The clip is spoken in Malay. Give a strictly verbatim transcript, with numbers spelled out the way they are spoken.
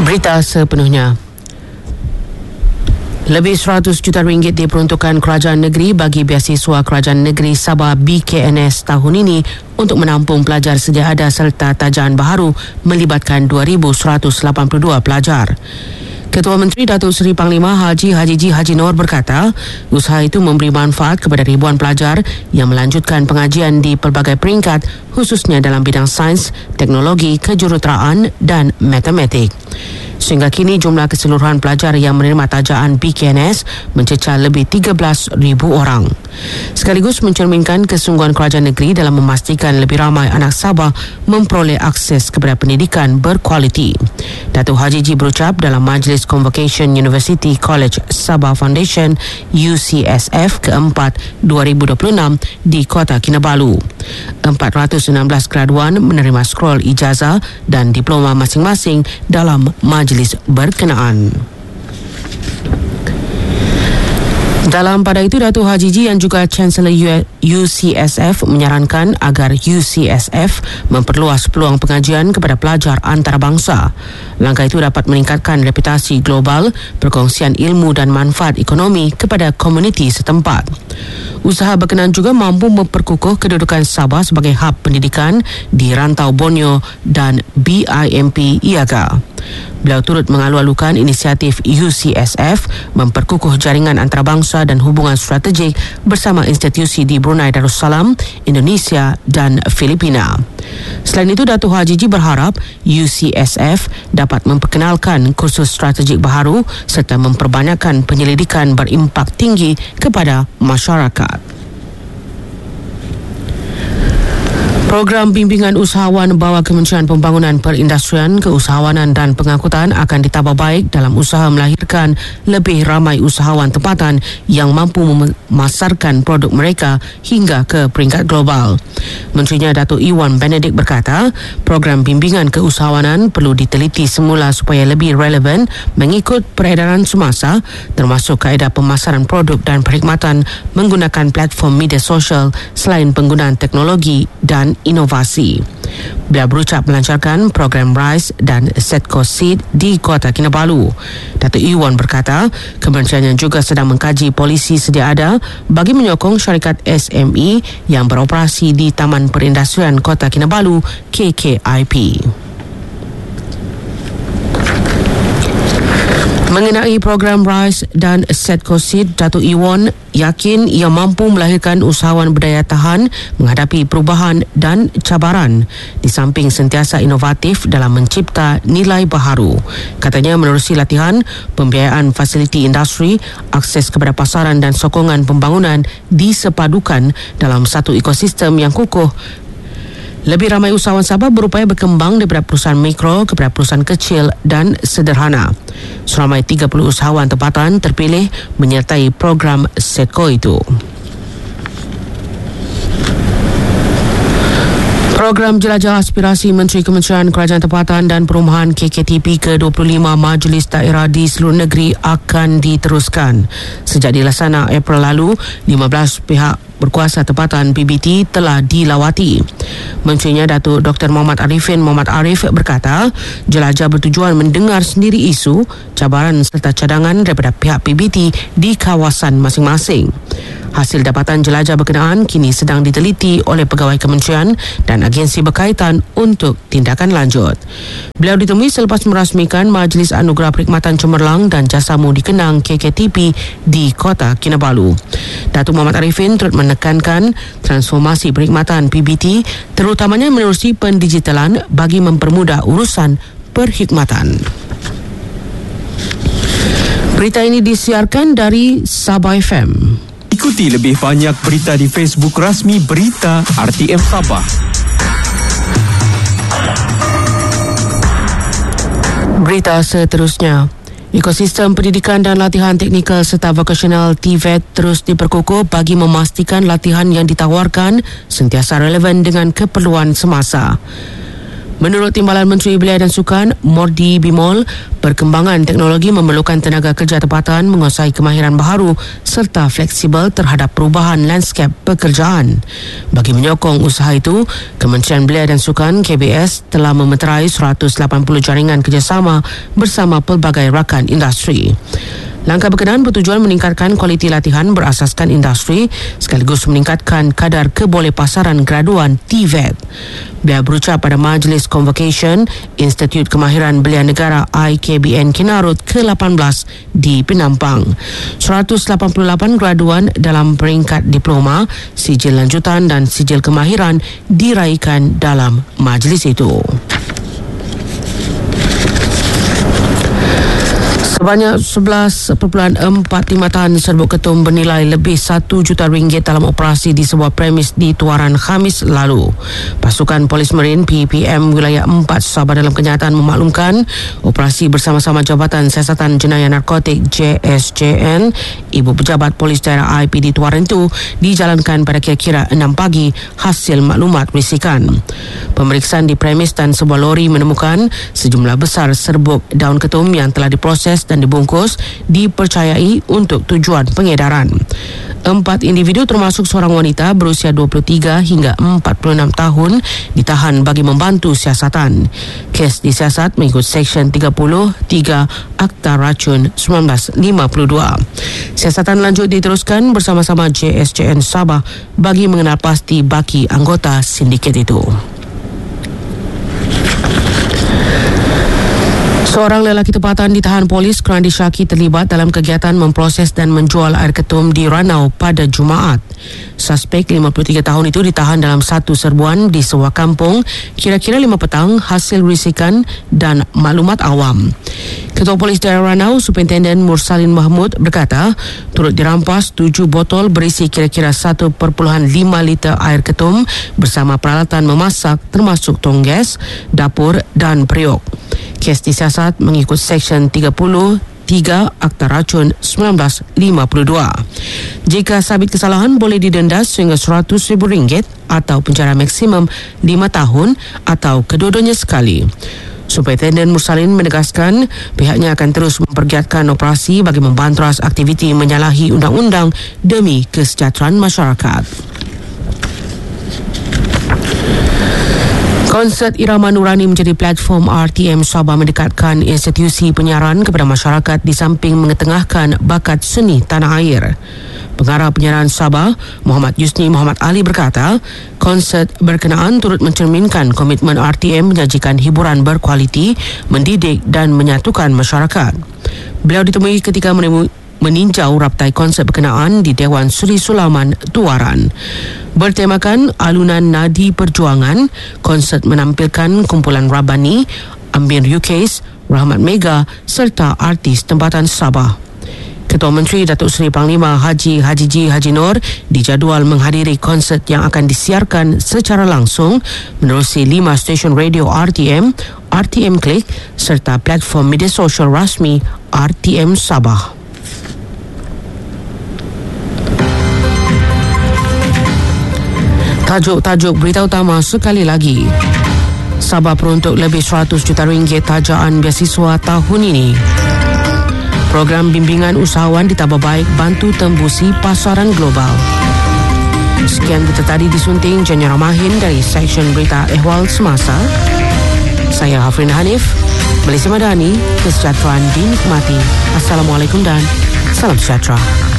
Berita sepenuhnya. Lebih seratus juta ringgit diperuntukkan kerajaan negeri bagi beasiswa kerajaan negeri Sabah B K N S tahun ini untuk menampung pelajar sedia ada serta tajaan baharu melibatkan dua ribu seratus lapan puluh dua pelajar. Ketua Menteri Datuk Seri Panglima Haji Haji G. Haji Noor berkata, usaha itu memberi manfaat kepada ribuan pelajar yang melanjutkan pengajian di pelbagai peringkat khususnya dalam bidang sains, teknologi, kejuruteraan dan matematik. Sehingga kini jumlah keseluruhan pelajar yang menerima tajaan B K N S mencecah lebih tiga belas ribu orang. Sekaligus mencerminkan kesungguhan kerajaan negeri dalam memastikan lebih ramai anak Sabah memperoleh akses kepada pendidikan berkualiti. Datuk Haji G berucap dalam Majlis Convocation University College Sabah Foundation U C S F keempat dua ribu dua puluh enam di Kota Kinabalu. empat ratus enam belas graduan menerima scroll ijazah dan diploma masing-masing dalam majlis berkenaan. Dalam pada itu, Datuk Haji G yang juga Chancellor U C S F menyarankan agar U C S F memperluas peluang pengajian kepada pelajar antarabangsa. Langkah itu dapat meningkatkan reputasi global, perkongsian ilmu dan manfaat ekonomi kepada komuniti setempat. Usaha berkenaan juga mampu memperkukuh kedudukan Sabah sebagai hub pendidikan di rantau Borneo dan B I M P Iaga. Beliau turut mengalu-alukan inisiatif U C S F memperkukuh jaringan antarabangsa dan hubungan strategik bersama institusi di Brunei Darussalam, Indonesia dan Filipina. Selain itu, Datuk Haji G berharap U C S F dapat memperkenalkan kursus strategik baharu serta memperbanyakkan penyelidikan berimpak tinggi kepada masyarakat. Program bimbingan usahawan bawah Kementerian Pembangunan Perindustrian, Keusahawanan dan Pengangkutan akan ditambah baik dalam usaha melahirkan lebih ramai usahawan tempatan yang mampu memasarkan produk mereka hingga ke peringkat global. Menterinya Datuk Iwan Benedict berkata, program bimbingan keusahawanan perlu diteliti semula supaya lebih relevan mengikut peredaran semasa, termasuk kaedah pemasaran produk dan perkhidmatan menggunakan platform media sosial selain penggunaan teknologi dan inovasi. Beliau berucap melancarkan program RISE dan Setco Seed di Kota Kinabalu. Datuk Iwan berkata, kementeriannya juga sedang mengkaji polisi sedia ada bagi menyokong syarikat S M E yang beroperasi di Taman Perindustrian Kota Kinabalu K K I P. Mengenai program RISE dan Setco Seed, Datuk Iwan yakin ia mampu melahirkan usahawan berdaya tahan menghadapi perubahan dan cabaran di samping sentiasa inovatif dalam mencipta nilai baharu. Katanya menerusi latihan, pembiayaan fasiliti industri, akses kepada pasaran dan sokongan pembangunan disepadukan dalam satu ekosistem yang kukuh. Lebih ramai usahawan Sabah berupaya berkembang daripada perusahaan mikro kepada perusahaan kecil dan sederhana. Seramai tiga puluh usahawan tempatan terpilih menyertai program Setco itu. Program Jelajah Aspirasi Menteri Kementerian Kerajaan Tempatan dan Perumahan K K T P ke dua puluh lima Majlis Daerah di seluruh negeri akan diteruskan. Sejak dilaksana April lalu, lima belas pihak berkuasa tempatan P B T telah dilawati. Menterinya Datuk Doktor Muhammad Arifin Muhammad Arif berkata, jelajah bertujuan mendengar sendiri isu, cabaran serta cadangan daripada pihak P B T di kawasan masing-masing. Hasil dapatan jelajah berkenaan kini sedang diteliti oleh pegawai kementerian dan agensi berkaitan untuk tindakan lanjut. Beliau ditemui selepas merasmikan Majlis Anugerah Perkhidmatan Cemerlang dan Jasamu Dikenang K K T P di Kota Kinabalu. Datuk Muhammad Arifin turut menekankan transformasi perkhidmatan P B T terutamanya menerusi pendigitalan bagi mempermudah urusan perkhidmatan. Berita ini disiarkan dari Sabah F M. Ikuti lebih banyak berita di Facebook rasmi Berita R T M Sabah. Berita seterusnya. Ekosistem pendidikan dan latihan teknikal serta vokasional T V E T terus diperkukuh bagi memastikan latihan yang ditawarkan sentiasa relevan dengan keperluan semasa. Menurut Timbalan Menteri Belia dan Sukan, Mordi Bimol, perkembangan teknologi memerlukan tenaga kerja tempatan menguasai kemahiran baharu serta fleksibel terhadap perubahan lanskap pekerjaan. Bagi menyokong usaha itu, Kementerian Belia dan Sukan K B S telah memeterai seratus lapan puluh jaringan kerjasama bersama pelbagai rakan industri. Langkah berkenaan bertujuan meningkatkan kualiti latihan berasaskan industri sekaligus meningkatkan kadar kebolehpasaran graduan T V E T. Beliau berucap pada Majlis Convocation Institut Kemahiran Belia Negara I K B N Kinarut ke lapan belas di Penampang. seratus lapan puluh lapan graduan dalam peringkat diploma, sijil lanjutan dan sijil kemahiran diraikan dalam majlis itu. Sebanyak sebelas perpuluhan empat lima tan serbuk ketum bernilai lebih satu juta ringgit dalam operasi di sebuah premis di Tuaran Khamis lalu. Pasukan Polis Marin P P M Wilayah empat Sabah dalam kenyataan memaklumkan operasi bersama-sama Jabatan Siasatan Jenayah Narkotik J S J N, Ibu Pejabat Polis Daerah I P D Tuaran itu dijalankan pada kira-kira enam pagi hasil maklumat risikan. Pemeriksaan di premis dan sebuah lori menemukan sejumlah besar serbuk daun ketum yang telah diproses dan dibungkus dipercayai untuk tujuan pengedaran. Empat individu termasuk seorang wanita berusia dua puluh tiga hingga empat puluh enam tahun ditahan bagi membantu siasatan. Kes disiasat mengikut Seksyen tiga puluh tiga Akta Racun seribu sembilan ratus lima puluh dua. Siasatan lanjut diteruskan bersama-sama J S J N Sabah bagi mengenal pasti baki anggota sindiket itu. Seorang lelaki tempatan ditahan polis kerana disyaki terlibat dalam kegiatan memproses dan menjual air ketum di Ranau pada Jumaat. Suspek lima puluh tiga tahun itu ditahan dalam satu serbuan di sebuah kampung kira-kira lima petang hasil risikan dan maklumat awam. Ketua Polis Daerah Ranau, Superintenden Mursalin Mahmud berkata, turut dirampas tujuh botol berisi kira-kira satu perpuluhan lima liter air ketum bersama peralatan memasak termasuk tong gas, dapur dan periuk. Kes disiasat mengikut Seksyen tiga puluh tiga Akta Racun seribu sembilan ratus lima puluh dua. Jika sabit kesalahan, boleh didenda sehingga seratus ribu ringgit atau penjara maksimum lima tahun atau kedua-duanya sekali. Superintenden Mursalin menegaskan pihaknya akan terus mempergiatkan operasi bagi membanteras aktiviti menyalahi undang-undang demi kesejahteraan masyarakat. Konsert Irama Nurani menjadi platform R T M Sabah mendekatkan institusi penyiaran kepada masyarakat di samping mengetengahkan bakat seni tanah air. Pengarah penyiaran Sabah, Muhammad Yusni Muhammad Ali berkata, konsert berkenaan turut mencerminkan komitmen R T M menyajikan hiburan berkualiti, mendidik dan menyatukan masyarakat. Beliau ditemui ketika menemui meninjau raptai konsert berkenaan di Dewan Seri Sulaman, Tuaran. Bertemakan alunan nadi perjuangan, konsert menampilkan kumpulan Rabani, Ambien Yukais, Rahmat Mega serta artis tempatan Sabah. Ketua Menteri Datuk Seri Panglima Haji Haji G. Haji Nur dijadual menghadiri konsert yang akan disiarkan secara langsung menerusi lima stesen radio R T M, R T M Click serta platform media sosial rasmi R T M Sabah. Tajuk-tajuk berita utama sekali lagi. Sabah peruntuk lebih seratus juta ringgit tajaan beasiswa tahun ini. Program bimbingan usahawan ditambah baik bantu tembusi pasaran global. Sekian berita tadi disunting Janya Ramahin dari Seksyen Berita Ehwal Semasa. Saya Hafrin Hanif. Malaysia Madani, kesejahteraan dinikmati. Assalamualaikum dan salam sejahtera.